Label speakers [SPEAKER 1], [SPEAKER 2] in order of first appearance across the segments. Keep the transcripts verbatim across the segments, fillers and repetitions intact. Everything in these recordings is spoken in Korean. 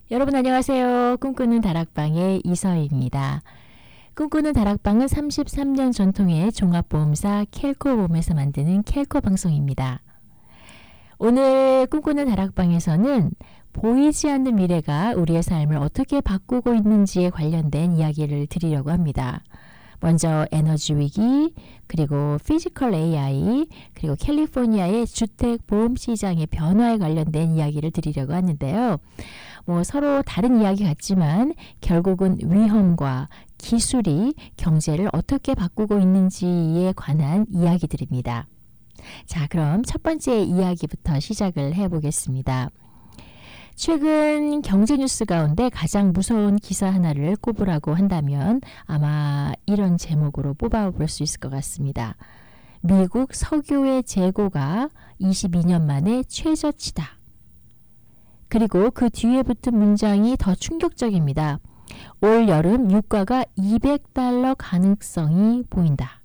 [SPEAKER 1] 여러분 안녕하세요. 꿈꾸는 다락방의 이서희입니다. 꿈꾸는 다락방은 삼십삼 년 전통의 종합보험사 켈코보험에서 만드는 켈코 방송입니다. 오늘 꿈꾸는 다락방에서는 보이지 않는 미래가 우리의 삶을 어떻게 바꾸고 있는지에 관련된 이야기를 드리려고 합니다. 먼저 에너지 위기, 그리고 피지컬 에이아이, 그리고 캘리포니아의 주택 보험 시장의 변화에 관련된 이야기를 드리려고 하는데요. 뭐 서로 다른 이야기 같지만 결국은 위험과 기술이 경제를 어떻게 바꾸고 있는지에 관한 이야기들입니다. 자, 그럼 첫 번째 이야기부터 시작을 해보겠습니다. 최근 경제 뉴스 가운데 가장 무서운 기사 하나를 꼽으라고 한다면 아마 이런 제목으로 뽑아볼 수 있을 것 같습니다. 미국 석유의 재고가 이십이 년 만에 최저치다. 그리고 그 뒤에 붙은 문장이 더 충격적입니다. 올 여름 유가가 이백 달러 가능성이 보인다.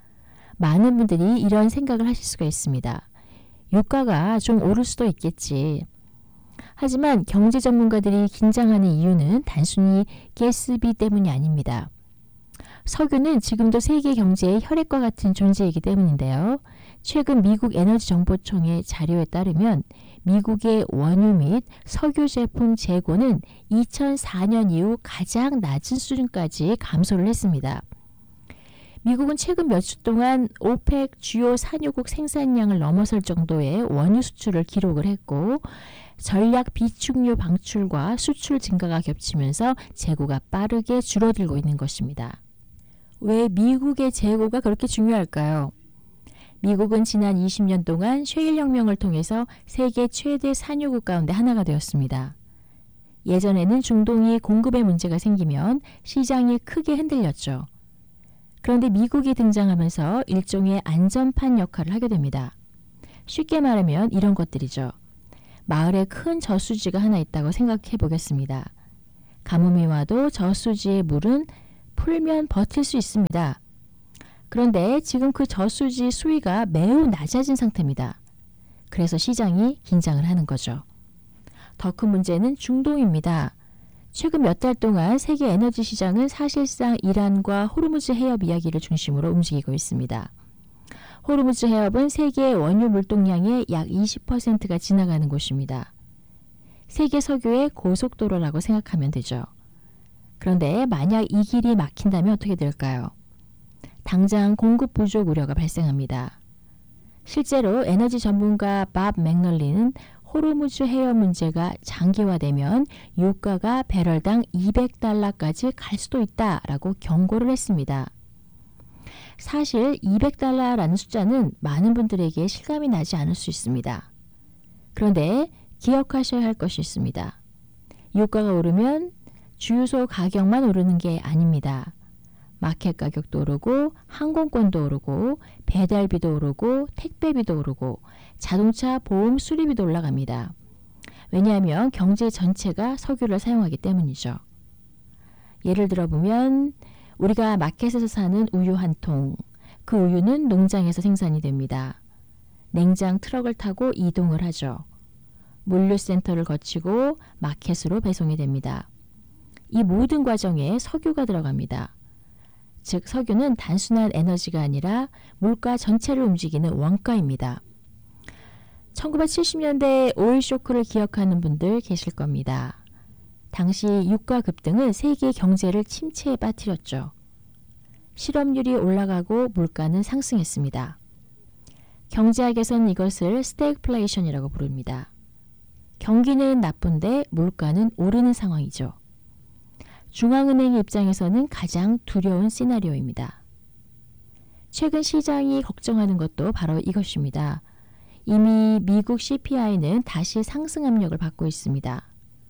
[SPEAKER 1] 많은 분들이 이런 생각을 하실 수가 있습니다. 유가가 좀 오를 수도 있겠지. 하지만 경제 전문가들이 긴장하는 이유는 단순히 가스비 때문이 아닙니다. 석유는 지금도 세계 경제의 혈액과 같은 존재이기 때문인데요. 최근 미국 에너지정보청의 자료에 따르면 미국의 원유 및 석유 제품 재고는 이천사 년 이후 가장 낮은 수준까지 감소를 했습니다. 미국은 최근 몇 주 동안 오펙 주요 산유국 생산량을 넘어설 정도의 원유 수출을 기록을 했고 전략 비축유 방출과 수출 증가가 겹치면서 재고가 빠르게 줄어들고 있는 것입니다. 왜 미국의 재고가 그렇게 중요할까요? 미국은 지난 이십 년 동안 셰일 혁명을 통해서 세계 최대 산유국 가운데 하나가 되었습니다. 예전에는 중동이 공급에 문제가 생기면 시장이 크게 흔들렸죠. 그런데 미국이 등장하면서 일종의 안전판 역할을 하게 됩니다. 쉽게 말하면 이런 것들이죠. 마을에 큰 저수지가 하나 있다고 생각해 보겠습니다. 가뭄이 와도 저수지의 물은 풀면 버틸 수 있습니다. 그런데 지금 그 저수지 수위가 매우 낮아진 상태입니다. 그래서 시장이 긴장을 하는 거죠. 더 큰 문제는 중동입니다. 최근 몇 달 동안 세계 에너지 시장은 사실상 이란과 호르무즈 해협 이야기를 중심으로 움직이고 있습니다. 호르무즈 해협은 세계 원유 물동량의 약 이십 퍼센트가 지나가는 곳입니다. 세계 석유의 고속도로라고 생각하면 되죠. 그런데 만약 이 길이 막힌다면 어떻게 될까요? 당장 공급 부족 우려가 발생합니다. 실제로 에너지 전문가 밥 맥널리는 호르무즈 해협 문제가 장기화되면 유가가 배럴당 이백 달러까지 갈 수도 있다라고 경고를 했습니다. 사실 이백 달러라는 숫자는 많은 분들에게 실감이 나지 않을 수 있습니다. 그런데 기억하셔야 할 것이 있습니다. 유가가 오르면 주유소 가격만 오르는 게 아닙니다. 마켓 가격도 오르고 항공권도 오르고 배달비도 오르고 택배비도 오르고 자동차 보험 수리비도 올라갑니다. 왜냐하면 경제 전체가 석유를 사용하기 때문이죠. 예를 들어보면 우리가 마켓에서 사는 우유 한 통, 그 우유는 농장에서 생산이 됩니다. 냉장 트럭을 타고 이동을 하죠. 물류센터를 거치고 마켓으로 배송이 됩니다. 이 모든 과정에 석유가 들어갑니다. 즉 석유는 단순한 에너지가 아니라 물가 전체를 움직이는 원가입니다. 천구백칠십 년대 오일 쇼크를 기억하는 분들 계실 겁니다. 당시 유가 급등은 세계 경제를 침체에 빠뜨렸죠. 실업률이 올라가고 물가는 상승했습니다. 경제학에서는 이것을 스태그플레이션이라고 부릅니다. 경기는 나쁜데 물가는 오르는 상황이죠. 중앙은행의 입장에서는 가장 두려운 시나리오입니다. 최근 시장이 걱정하는 것도 바로 이것입니다. 이미 미국 씨피아이는 다시 상승 압력을 받고 있습니다.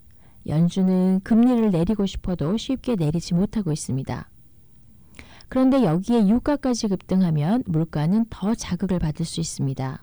[SPEAKER 1] 연준은 금리를 내리고 싶어도 쉽게 내리지 못하고 있습니다. 그런데 여기에 유가까지 급등하면 물가는 더 자극을 받을 수 있습니다.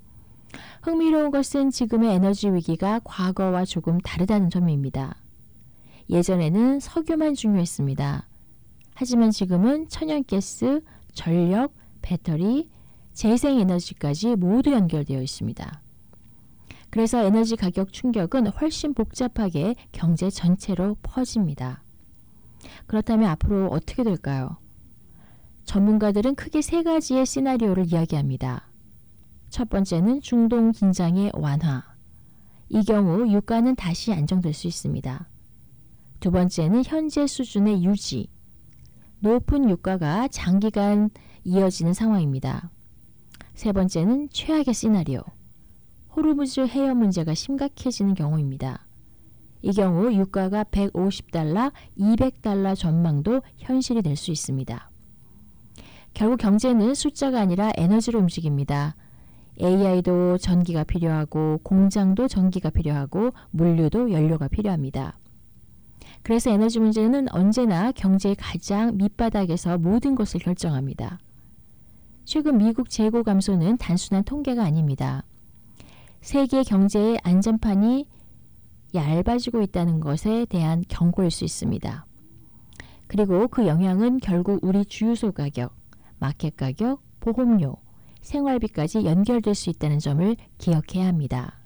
[SPEAKER 1] 흥미로운 것은 지금의 에너지 위기가 과거와 조금 다르다는 점입니다. 예전에는 석유만 중요했습니다. 하지만 지금은 천연가스, 전력, 배터리, 재생에너지까지 모두 연결되어 있습니다. 그래서 에너지 가격 충격은 훨씬 복잡하게 경제 전체로 퍼집니다. 그렇다면 앞으로 어떻게 될까요? 전문가들은 크게 세 가지의 시나리오를 이야기합니다. 첫 번째는 중동 긴장의 완화. 이 경우 유가는 다시 안정될 수 있습니다. 두 번째는 현재 수준의 유지. 높은 유가가 장기간 이어지는 상황입니다. 세 번째는 최악의 시나리오. 호르무즈 해협 문제가 심각해지는 경우입니다. 이 경우 유가가 백오십 달러, 이백 달러 전망도 현실이 될 수 있습니다. 결국 경제는 숫자가 아니라 에너지로 움직입니다. 에이아이도 전기가 필요하고 공장도 전기가 필요하고 물류도 연료가 필요합니다. 그래서 에너지 문제는 언제나 경제의 가장 밑바닥에서 모든 것을 결정합니다. 최근 미국 재고 감소는 단순한 통계가 아닙니다. 세계 경제의 안전판이 얇아지고 있다는 것에 대한 경고일 수 있습니다. 그리고 그 영향은 결국 우리 주유소 가격, 마켓 가격, 보험료, 생활비까지 연결될 수 있다는 점을 기억해야 합니다.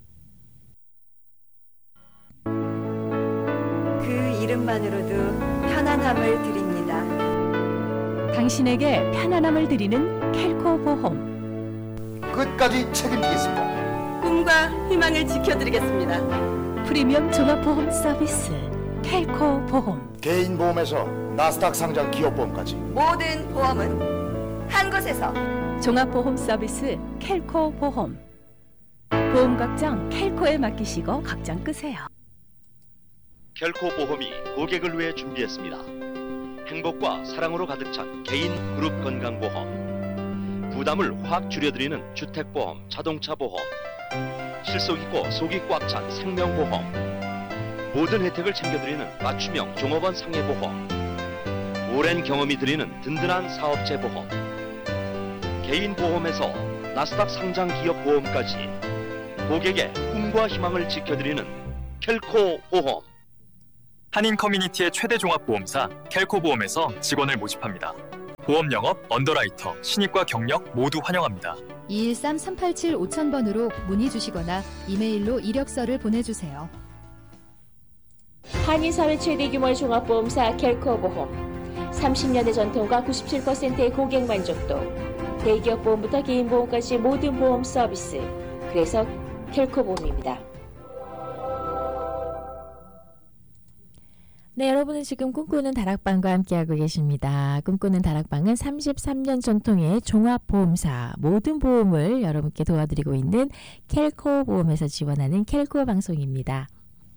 [SPEAKER 2] 그 이름만으로도 편안함을 드립니다.
[SPEAKER 3] 당신에게 편안함을 드리는 켈코 보험.
[SPEAKER 4] 끝까지 책임지겠습니다.
[SPEAKER 2] 꿈과 희망을 지켜드리겠습니다.
[SPEAKER 3] 프리미엄 종합보험 서비스 켈코 보험.
[SPEAKER 4] 개인 보험에서 나스닥 상장 기업보험까지
[SPEAKER 2] 모든 보험은 한 곳에서.
[SPEAKER 3] 종합보험 서비스 켈코 보험. 보험 걱정 켈코에 맡기시고 걱정 끄세요.
[SPEAKER 5] 켈코 보험이 고객을 위해 준비했습니다. 행복과 사랑으로 가득 찬 개인 그룹 건강보험, 부담을 확 줄여드리는 주택보험, 자동차보험, 실속 있고 속이 꽉 찬 생명보험, 모든 혜택을 챙겨드리는 맞춤형 종업원 상해보험, 오랜 경험이 드리는 든든한 사업체보험, 개인 보험에서 나스닥 상장 기업 보험까지 고객의 꿈과 희망을 지켜드리는 켈코 보험.
[SPEAKER 6] 한인 커뮤니티의 최대 종합보험사 켈코보험에서 직원을 모집합니다. 보험 영업, 언더라이터, 신입과 경력 모두 환영합니다.
[SPEAKER 7] 이일삼 삼팔칠 오천 번으로 문의 주시거나 이메일로 이력서를 보내주세요.
[SPEAKER 1] 한인사회 최대 규모의 종합보험사 켈코보험. 삼십 년의 전통과 구십칠 퍼센트의 고객 만족도. 대기업 보험부터 개인 보험까지 모든 보험 서비스. 그래서 켈코보험입니다. 네, 여러분은 지금 꿈꾸는 다락방과 함께하고 계십니다. 꿈꾸는 다락방은 삼십삼 년 전통의 종합보험사, 모든 보험을 여러분께 도와드리고 있는 켈코보험에서 지원하는 켈코 방송입니다.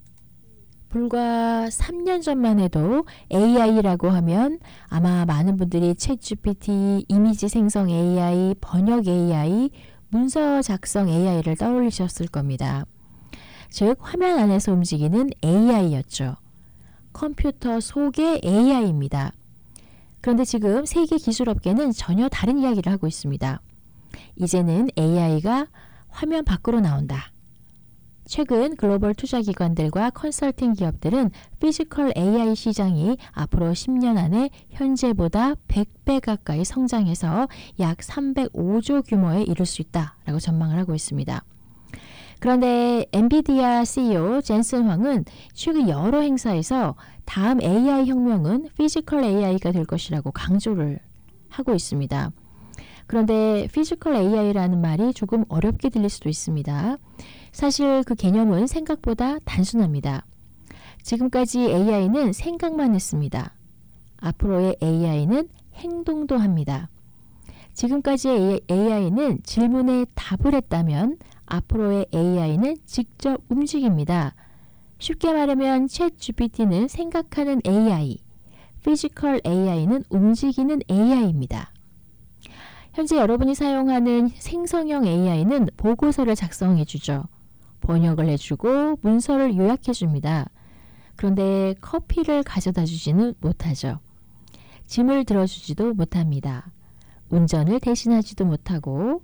[SPEAKER 1] 불과 삼 년 전만 해도 에이아이라고 하면 아마 많은 분들이 챗지피티, 이미지 생성 에이아이, 번역 에이아이, 문서 작성 에이아이를 떠올리셨을 겁니다. 즉, 화면 안에서 움직이는 에이아이였죠. 컴퓨터 속의 에이아이입니다. 그런데 지금 세계 기술업계는 전혀 다른 이야기를 하고 있습니다. 이제는 에이아이가 화면 밖으로 나온다. 최근 글로벌 투자기관들과 컨설팅 기업들은 피지컬 에이아이 시장이 앞으로 십 년 안에 현재보다 백 배 가까이 성장해서 약 삼백오조 규모에 이를 수 있다라고 전망을 하고 있습니다. 그런데 엔비디아 씨이오 젠슨 황은 최근 여러 행사에서 다음 에이아이 혁명은 피지컬 에이아이가 될 것이라고 강조를 하고 있습니다. 그런데 피지컬 에이아이라는 말이 조금 어렵게 들릴 수도 있습니다. 사실 그 개념은 생각보다 단순합니다. 지금까지 에이아이는 생각만 했습니다. 앞으로의 에이아이는 행동도 합니다. 지금까지의 에이아이는 질문에 답을 했다면 앞으로의 에이아이는 직접 움직입니다. 쉽게 말하면 챗지피티는 생각하는 에이아이, 피지컬 에이아이는 움직이는 에이아이입니다. 현재 여러분이 사용하는 생성형 에이아이는 보고서를 작성해주죠. 번역을 해주고 문서를 요약해줍니다. 그런데 커피를 가져다 주지는 못하죠. 짐을 들어주지도 못합니다. 운전을 대신하지도 못하고,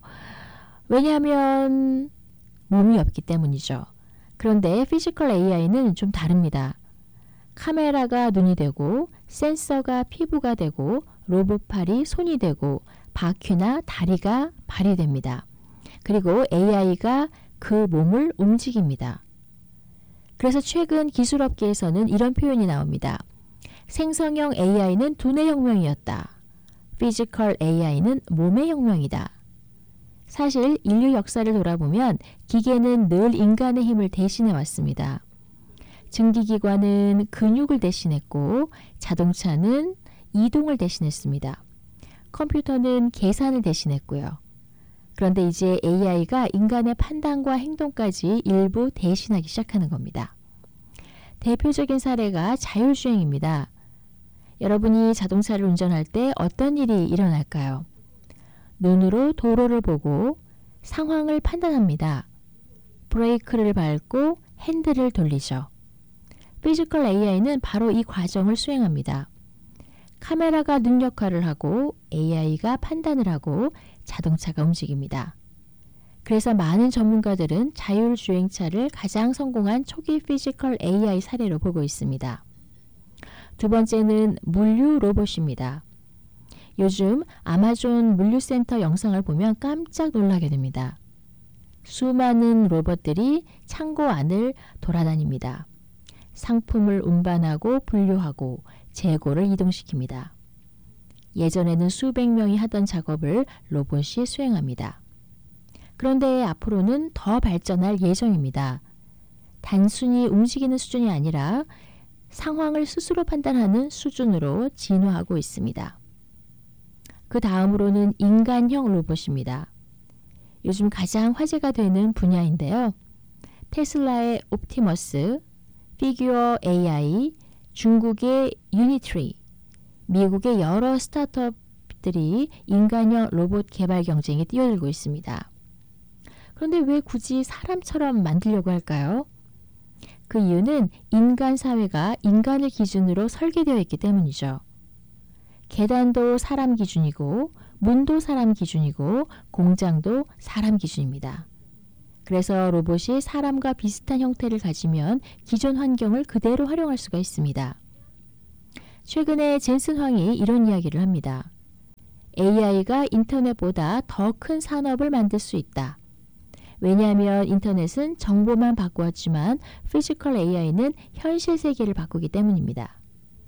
[SPEAKER 1] 왜냐하면 몸이 없기 때문이죠. 그런데 피지컬 에이아이는 좀 다릅니다. 카메라가 눈이 되고, 센서가 피부가 되고, 로봇팔이 손이 되고, 바퀴나 다리가 발이 됩니다. 그리고 에이아이가 그 몸을 움직입니다. 그래서 최근 기술업계에서는 이런 표현이 나옵니다. 생성형 에이아이는 두뇌 혁명이었다. 피지컬 에이아이는 몸의 혁명이다. 사실 인류 역사를 돌아보면 기계는 늘 인간의 힘을 대신해 왔습니다. 증기기관은 근육을 대신했고 자동차는 이동을 대신했습니다. 컴퓨터는 계산을 대신했고요. 그런데 이제 에이아이가 인간의 판단과 행동까지 일부 대신하기 시작하는 겁니다. 대표적인 사례가 자율주행입니다. 여러분이 자동차를 운전할 때 어떤 일이 일어날까요? 눈으로 도로를 보고 상황을 판단합니다. 브레이크를 밟고 핸들을 돌리죠. 피지컬 에이아이는 바로 이 과정을 수행합니다. 카메라가 눈 역할을 하고 에이아이가 판단을 하고 자동차가 움직입니다. 그래서 많은 전문가들은 자율주행차를 가장 성공한 초기 피지컬 에이아이 사례로 보고 있습니다. 두 번째는 물류 로봇입니다. 요즘 아마존 물류센터 영상을 보면 깜짝 놀라게 됩니다. 수많은 로봇들이 창고 안을 돌아다닙니다. 상품을 운반하고 분류하고 재고를 이동시킵니다. 예전에는 수백 명이 하던 작업을 로봇이 수행합니다. 그런데 앞으로는 더 발전할 예정입니다. 단순히 움직이는 수준이 아니라 상황을 스스로 판단하는 수준으로 진화하고 있습니다. 그 다음으로는 인간형 로봇입니다. 요즘 가장 화제가 되는 분야인데요. 테슬라의 옵티머스, 피규어 에이아이, 중국의 유니트리, 미국의 여러 스타트업들이 인간형 로봇 개발 경쟁에 뛰어들고 있습니다. 그런데 왜 굳이 사람처럼 만들려고 할까요? 그 이유는 인간 사회가 인간을 기준으로 설계되어 있기 때문이죠. 계단도 사람 기준이고 문도 사람 기준이고 공장도 사람 기준입니다. 그래서 로봇이 사람과 비슷한 형태를 가지면 기존 환경을 그대로 활용할 수가 있습니다. 최근에 젠슨 황이 이런 이야기를 합니다. 에이아이가 인터넷보다 더 큰 산업을 만들 수 있다. 왜냐하면 인터넷은 정보만 바꾸었지만 피지컬 에이아이는 현실 세계를 바꾸기 때문입니다.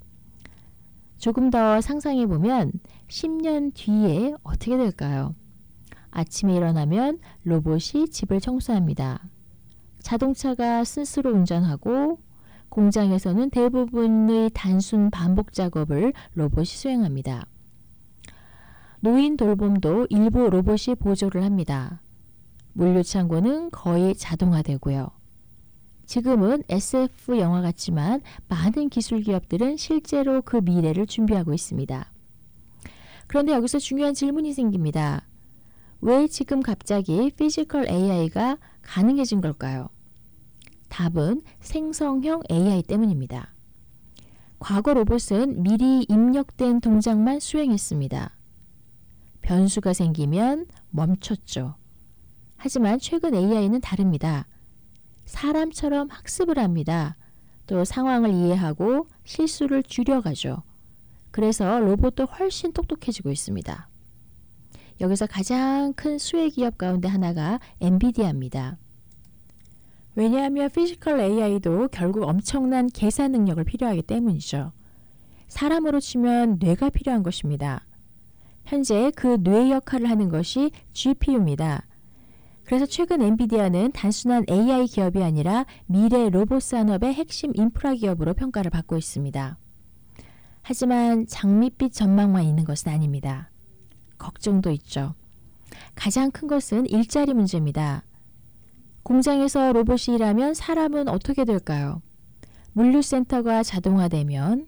[SPEAKER 1] 조금 더 상상해 보면 십 년 뒤에 어떻게 될까요? 아침에 일어나면 로봇이 집을 청소합니다. 자동차가 스스로 운전하고 공장에서는 대부분의 단순 반복 작업을 로봇이 수행합니다. 노인 돌봄도 일부 로봇이 보조를 합니다. 물류창고는 거의 자동화되고요. 지금은 에스에프 영화 같지만 많은 기술 기업들은 실제로 그 미래를 준비하고 있습니다. 그런데 여기서 중요한 질문이 생깁니다. 왜 지금 갑자기 피지컬 에이아이가 가능해진 걸까요? 답은 생성형 에이아이 때문입니다. 과거 로봇은 미리 입력된 동작만 수행했습니다. 변수가 생기면 멈췄죠. 하지만 최근 에이아이는 다릅니다. 사람처럼 학습을 합니다. 또 상황을 이해하고 실수를 줄여가죠. 그래서 로봇도 훨씬 똑똑해지고 있습니다. 여기서 가장 큰 수혜 기업 가운데 하나가 엔비디아입니다. 왜냐하면 피지컬 에이아이도 결국 엄청난 계산 능력을 필요하기 때문이죠. 사람으로 치면 뇌가 필요한 것입니다. 현재 그 뇌 역할을 하는 것이 지피유입니다. 그래서 최근 엔비디아는 단순한 에이아이 기업이 아니라 미래 로봇 산업의 핵심 인프라 기업으로 평가를 받고 있습니다. 하지만 장밋빛 전망만 있는 것은 아닙니다. 걱정도 있죠. 가장 큰 것은 일자리 문제입니다. 공장에서 로봇이 일하면 사람은 어떻게 될까요? 물류센터가 자동화되면,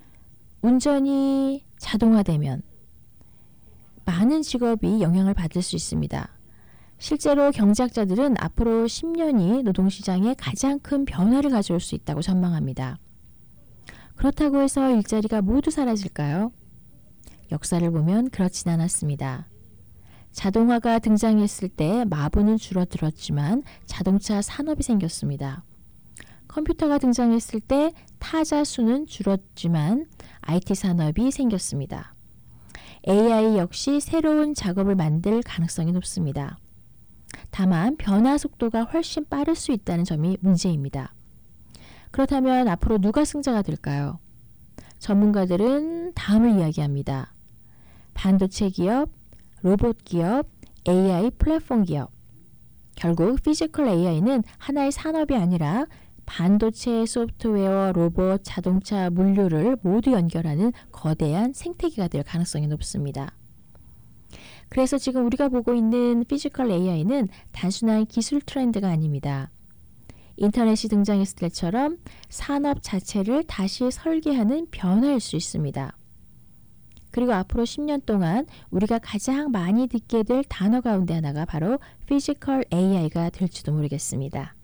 [SPEAKER 1] 운전이 자동화되면 많은 직업이 영향을 받을 수 있습니다. 실제로 경제학자들은 앞으로 십 년이 노동시장에 가장 큰 변화를 가져올 수 있다고 전망합니다. 그렇다고 해서 일자리가 모두 사라질까요? 역사를 보면 그렇진 않았습니다. 자동화가 등장했을 때 마부는 줄어들었지만 자동차 산업이 생겼습니다. 컴퓨터가 등장했을 때 타자 수는 줄었지만 아이티 산업이 생겼습니다. 에이아이 역시 새로운 작업을 만들 가능성이 높습니다. 다만 변화 속도가 훨씬 빠를 수 있다는 점이 문제입니다. 그렇다면 앞으로 누가 승자가 될까요? 전문가들은 다음을 이야기합니다. 반도체 기업, 로봇 기업, 에이아이 플랫폼 기업. 결국 피지컬 에이아이는 하나의 산업이 아니라 반도체, 소프트웨어, 로봇, 자동차, 물류를 모두 연결하는 거대한 생태계가 될 가능성이 높습니다. 그래서 지금 우리가 보고 있는 피지컬 에이아이는 단순한 기술 트렌드가 아닙니다. 인터넷이 등장했을 때처럼 산업 자체를 다시 설계하는 변화일 수 있습니다. 그리고 앞으로 십 년 동안 우리가 가장 많이 듣게 될 단어 가운데 하나가 바로 피지컬 에이아이가 될지도 모르겠습니다.